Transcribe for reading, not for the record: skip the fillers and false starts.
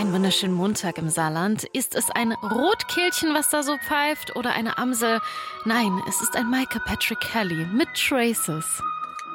Einen wunderschönen Montag im Saarland. Ist es ein Rotkehlchen, was da so pfeift, oder eine Amsel? Nein, es ist ein Micah Patrick Kelly mit Traces.